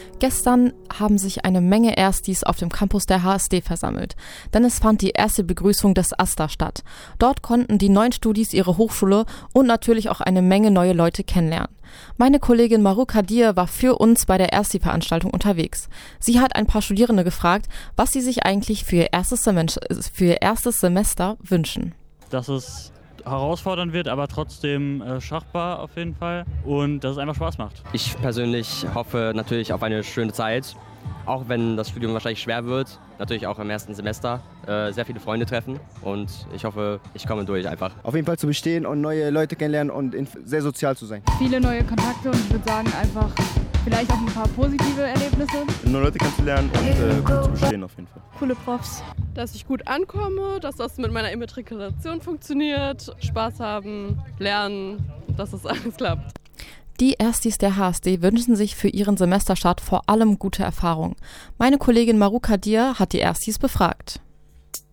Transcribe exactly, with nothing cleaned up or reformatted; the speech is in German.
Gestern haben sich eine Menge Erstis auf dem Campus der H S D versammelt, denn es fand die erste Begrüßung des AStA statt. Dort konnten die neuen Studis ihre Hochschule und natürlich auch eine Menge neue Leute kennenlernen. Meine Kollegin Maru Kadir war für uns bei der Ersti-Veranstaltung unterwegs. Sie hat ein paar Studierende gefragt, was sie sich eigentlich für ihr erstes Semester, für ihr erstes Semester wünschen. Dass es herausfordernd wird, aber trotzdem äh, schaffbar auf jeden Fall und dass es einfach Spaß macht. Ich persönlich hoffe natürlich auf eine schöne Zeit, auch wenn das Studium wahrscheinlich schwer wird, natürlich auch im ersten Semester äh, sehr viele Freunde treffen und ich hoffe, ich komme durch einfach. Auf jeden Fall zu bestehen und neue Leute kennenlernen und sehr sozial zu sein. Viele neue Kontakte und ich würde sagen einfach vielleicht auch ein paar positive Erlebnisse. Neue Leute kennenzulernen und äh, gut zu bestehen auf jeden Fall. Coole Profs. Dass ich gut ankomme, dass das mit meiner Immatrikulation funktioniert, Spaß haben, lernen, dass das alles klappt. Die Erstis der H S D wünschen sich für ihren Semesterstart vor allem gute Erfahrungen. Meine Kollegin Maru Kadir hat die Erstis befragt.